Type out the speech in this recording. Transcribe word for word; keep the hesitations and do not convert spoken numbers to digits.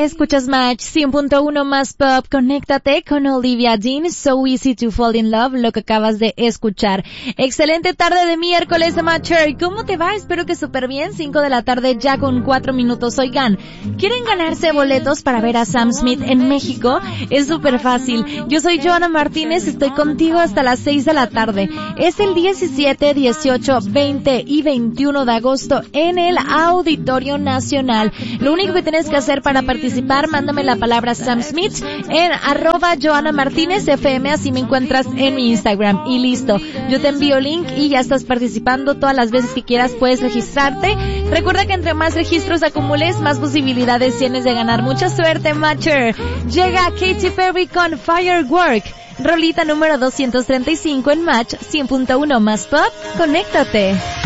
Escuchas Match cien punto uno más Pop. Conéctate con Olivia Dean. So Easy to Fall in Love, lo que acabas de escuchar. Excelente tarde de miércoles de Matcher. ¿Cómo te va? Espero que súper bien. cinco de la tarde ya con cuatro minutos. Oigan, ¿quieren ganarse boletos para ver a Sam Smith en México? Es súper fácil. Yo soy Joana Martínez. Estoy contigo hasta las seis de la tarde. Es el diecisiete, dieciocho, veinte y veintiuno de agosto en el Auditorio Nacional. Lo único que tienes que hacer para participar, mándame la palabra Sam Smith en arroba Joana Martínez F M, así me encuentras en mi Instagram y listo. Yo te envío link y ya estás participando todas las veces que quieras, puedes registrarte. Recuerda que entre más registros acumules, más posibilidades tienes de ganar. Mucha suerte, Matcher. Llega Katy Perry con Firework, rolita número doscientos treinta y cinco en Match cien punto uno más Pop. Conéctate.